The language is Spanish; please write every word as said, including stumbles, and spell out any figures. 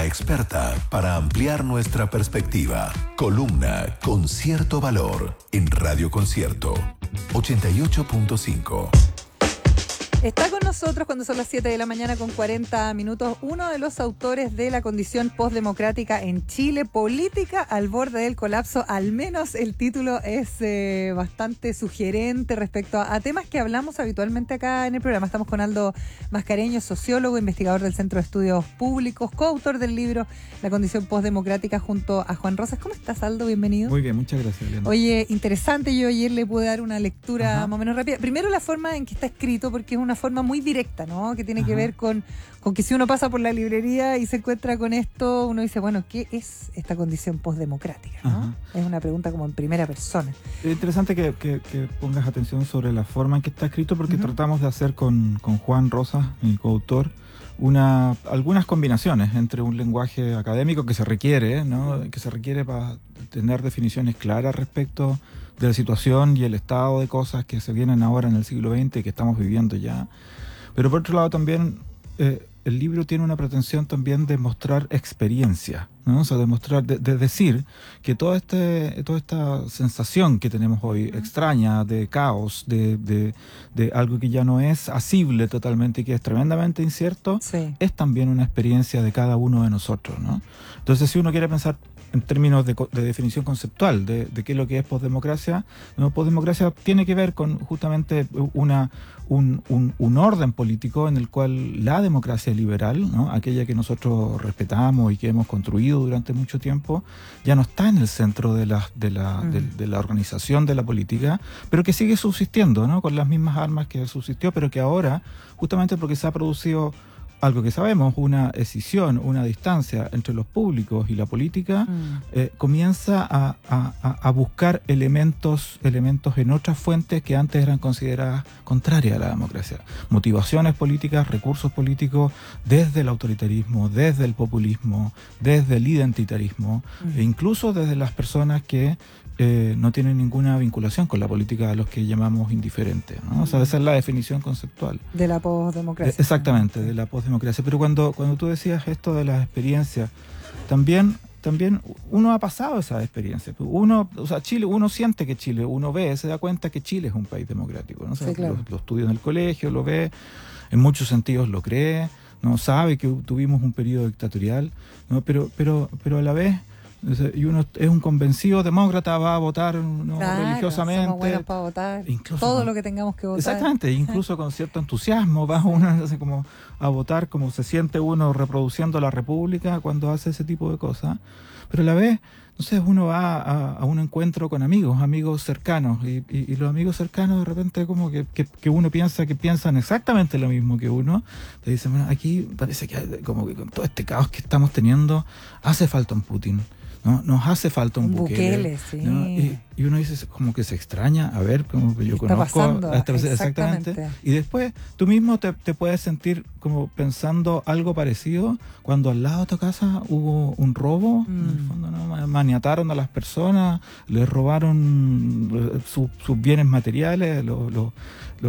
experta para ampliar nuestra perspectiva. Columna con cierto valor en Radio Concierto ochenta y ocho punto cinco. Está con nosotros cuando son las siete de la mañana con cuarenta minutos, uno de los autores de La condición postdemocrática en Chile, política al borde del colapso. Al menos el título es eh, bastante sugerente respecto a, a temas que hablamos habitualmente acá en el programa. Estamos con Aldo Mascareño, sociólogo, investigador del Centro de Estudios Públicos, coautor del libro La condición postdemocrática junto a Juan Rosas. ¿Cómo estás, Aldo? Bienvenido. Muy bien, muchas gracias, Elena. Oye, interesante. Yo ayer le pude dar una lectura Ajá. más o menos rápida. Primero, la forma en que está escrito, porque es una forma muy directa, ¿no? Que tiene Ajá. que ver con, con que si uno pasa por la librería y se encuentra con esto, uno dice, bueno, ¿qué es esta condición postdemocrática? ¿No? Ajá. Es una pregunta como en primera persona. Es interesante que, que, que pongas atención sobre la forma en que está escrito, porque uh-huh. tratamos de hacer con, con Juan Rosas, mi coautor, una, algunas combinaciones entre un lenguaje académico que se requiere, ¿no? que se requiere para tener definiciones claras respecto de la situación y el estado de cosas que se vienen ahora en el siglo veinte, que estamos viviendo ya. Pero por otro lado también eh, el libro tiene una pretensión también de mostrar experiencia, ¿no? O sea, de mostrar, de, de decir que toda, este, toda esta sensación que tenemos hoy, uh-huh. extraña, de caos, de, de, de algo que ya no es asible totalmente y que es tremendamente incierto, sí. es también una experiencia de cada uno de nosotros, ¿no? Entonces, si uno quiere pensar en términos de, de definición conceptual de, de qué es lo que es postdemocracia, ¿no? Postdemocracia tiene que ver con justamente una, un, un, un orden político en el cual la democracia liberal, ¿no? aquella que nosotros respetamos y que hemos construido durante mucho tiempo, ya no está en el centro de la, de la, mm. de, de la organización de la política, pero que sigue subsistiendo, ¿no? con las mismas armas que subsistió, pero que ahora, justamente porque se ha producido algo que sabemos, una escisión, una distancia entre los públicos y la política, mm. eh, comienza a, a, a buscar elementos, elementos en otras fuentes que antes eran consideradas contrarias a la democracia. Motivaciones políticas, recursos políticos, desde el autoritarismo, desde el populismo, desde el identitarismo, mm. e incluso desde las personas que Eh, no tienen ninguna vinculación con la política a los que llamamos indiferentes, ¿no? O sea, esa es la definición conceptual. De la postdemocracia. Eh, exactamente, de la postdemocracia. Pero cuando, cuando tú decías esto de las experiencias, también, también uno ha pasado esa experiencia. Uno, o sea, Chile, uno siente que Chile, uno ve, se da cuenta que Chile es un país democrático, ¿no? O sea, sí, claro. lo, lo estudia en el colegio, lo ve, en muchos sentidos lo cree, ¿no? Sabe que tuvimos un periodo dictatorial, ¿no? Pero, pero, pero a la vez, y uno es un convencido demócrata, va a votar, ¿no? claro, religiosamente. Somos buenos para votar. Incluso todo con, lo que tengamos que votar. Exactamente, incluso con cierto entusiasmo va uno así como a votar, como se siente uno reproduciendo la república cuando hace ese tipo de cosas. Pero a la vez, entonces uno va a, a un encuentro con amigos, amigos cercanos, y, y, y los amigos cercanos de repente como que, que, que uno piensa que piensan exactamente lo mismo que uno. Te dicen, bueno, aquí parece que como que con todo este caos que estamos teniendo, hace falta un Putin. ¿No? Nos hace falta un, un Bukele, Bukele sí. ¿no? y, y uno dice como que se extraña, a ver, como que yo está conozco pasando, hasta, exactamente. exactamente y después tú mismo te, te puedes sentir como pensando algo parecido cuando al lado de tu casa hubo un robo, mm. en el fondo, ¿no? maniataron a las personas, les robaron sus, sus bienes materiales, los, los